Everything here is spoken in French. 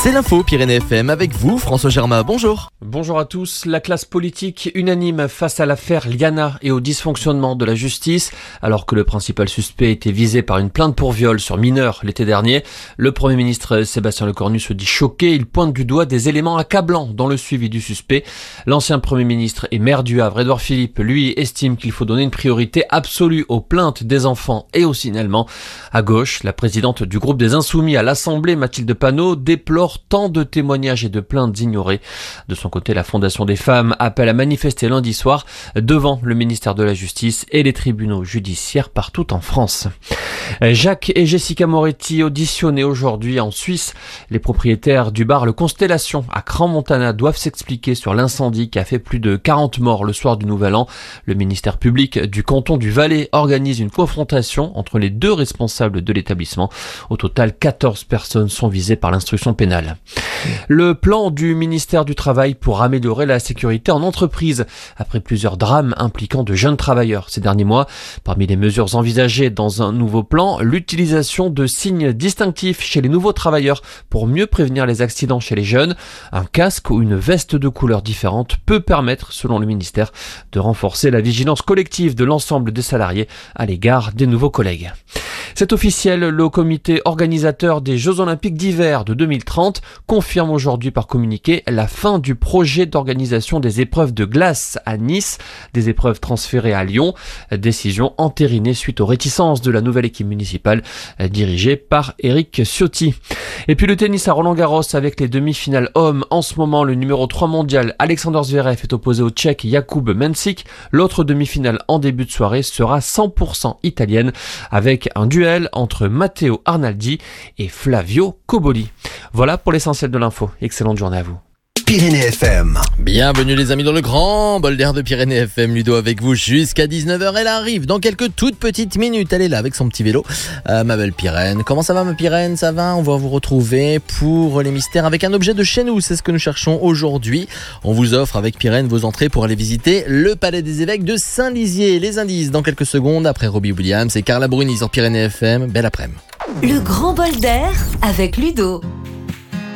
C'est l'info Pyrénées FM avec vous, François Germain, bonjour. Bonjour à tous. La classe politique unanime face à l'affaire Liana et au dysfonctionnement de la justice. Alors que le principal suspect était visé par une plainte pour viol sur mineur l'été dernier, le Premier ministre Sébastien Lecornu se dit choqué. Il pointe du doigt des éléments accablants dans le suivi du suspect. L'ancien Premier ministre et maire du Havre, Édouard Philippe, lui, estime qu'il faut donner une priorité absolue aux plaintes des enfants et au signalement. À gauche, la présidente du groupe des Insoumis à l'Assemblée, Mathilde Panot, déplore tant de témoignages et de plaintes ignorées. De son côté, la Fondation des femmes appelle à manifester lundi soir devant le ministère de la Justice et les tribunaux judiciaires partout en France. Jacques et Jessica Moretti auditionnés aujourd'hui en Suisse. Les propriétaires du bar Le Constellation à Crans-Montana doivent s'expliquer sur l'incendie qui a fait plus de 40 morts le soir du Nouvel An. Le ministère public du canton du Valais organise une confrontation entre les deux responsables de l'établissement. Au total, 14 personnes sont visées par l'instruction pénale. Le plan du ministère du Travail pour améliorer la sécurité en entreprise après plusieurs drames impliquant de jeunes travailleurs ces derniers mois. Parmi les mesures envisagées dans un nouveau plan, l'utilisation de signes distinctifs chez les nouveaux travailleurs pour mieux prévenir les accidents chez les jeunes. Un casque ou une veste de couleur différente peut permettre, selon le ministère, de renforcer la vigilance collective de l'ensemble des salariés à l'égard des nouveaux collègues. C'est officiel, le comité organisateur des Jeux Olympiques d'hiver de 2030 confirme aujourd'hui par communiqué la fin du projet d'organisation des épreuves de glace à Nice, des épreuves transférées à Lyon, décision entérinée suite aux réticences de la nouvelle équipe municipale dirigée par Éric Ciotti. Et puis le tennis à Roland-Garros avec les demi-finales hommes. En ce moment, le numéro 3 mondial Alexander Zverev est opposé au Tchèque Jakub Mensik. L'autre demi-finale en début de soirée sera 100% italienne avec un duel entre Matteo Arnaldi et Flavio Cobolli. Voilà pour l'essentiel de l'info. Excellente journée à vous. Pyrénées FM. Bienvenue les amis dans le grand bol d'air de Pyrénées FM. Ludo avec vous jusqu'à 19h. Elle arrive dans quelques toutes petites minutes. Elle est là avec son petit vélo. Ma belle Pyrène. Comment ça va ma Pyrène? Ça va? On va vous retrouver pour les mystères avec un objet de chez nous. C'est ce que nous cherchons aujourd'hui. On vous offre avec Pyrène vos entrées pour aller visiter le Palais des Évêques de Saint-Lizier. Les indices dans quelques secondes après Robbie Williams et Carla Bruni sur Pyrénées FM. Belle après-midi. Le grand bol d'air avec Ludo.